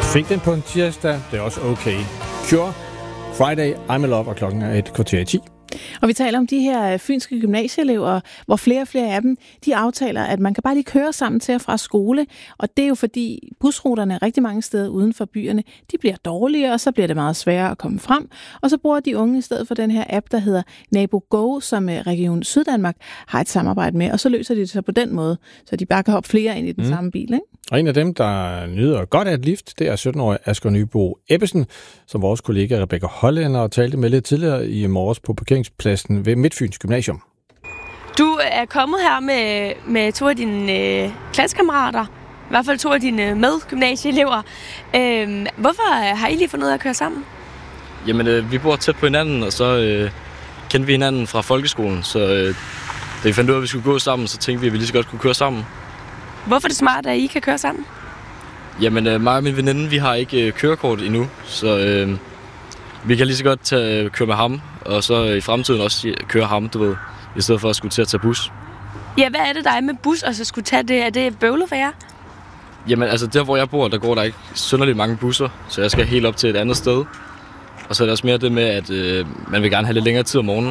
Fik den på en tirsdag, det er også okay. Cure, Friday, I'm in love, og klokken er 9:45. Og vi taler om de her fynske gymnasieelever, hvor flere og flere af dem, de aftaler, at man kan bare lige køre sammen til og fra skole. Og det er jo fordi busruterne rigtig mange steder uden for byerne, de bliver dårligere, og så bliver det meget sværere at komme frem. Og så bruger de unge i stedet for den her app, der hedder NaboGo, som Region Syddanmark har et samarbejde med. Og så løser de det så på den måde, så de bare kan hoppe flere ind i den samme bil, ikke? Og en af dem, der nyder godt af et lift, det er 17-årige Asger Nybo Ebbesen, som vores kollega Rebecca Hollænder talte med lidt tidligere i morges på parkeringspladsen ved Midtfyns Gymnasium. Du er kommet her med to af dine klassekammerater, i hvert fald to af dine medgymnasieelever. Hvorfor har I lige fundet ud af at køre sammen? Jamen, vi bor tæt på hinanden, og så kendte vi hinanden fra folkeskolen, så da vi fandt ud af, at vi skulle gå sammen, så tænkte vi, at vi lige så godt kunne køre sammen. Hvorfor er det smart, at I kan køre sammen? Jamen, mig og min veninde, vi har ikke kørekort endnu, så vi kan lige så godt køre med ham, og så i fremtiden også køre ham, du ved, i stedet for at skulle til at tage bus. Ja, hvad er det, der er med bus, og så skulle tage det? Er det bøvlet for jer? Jamen, altså der, hvor jeg bor, der går der ikke synderligt mange busser, så jeg skal helt op til et andet sted. Og så er der også mere det med, at man vil gerne have lidt længere tid om morgenen.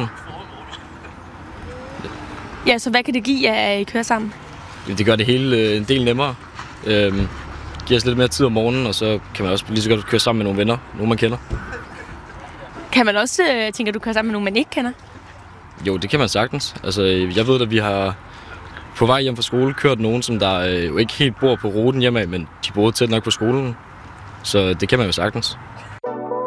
Ja, så hvad kan det give, at I kører sammen? Det gør det hele en del nemmere. Giver os lidt mere tid om morgenen, og så kan man også lige så godt køre sammen med nogle venner, nogen man kender. Kan man også tænke, at du kører sammen med nogen, man ikke kender? Jo, det kan man sagtens. Altså, jeg ved, at vi har på vej hjem fra skole kørt nogen, som der jo ikke helt bor på ruten hjemme, men de bor tæt nok på skolen. Så det kan man jo sagtens.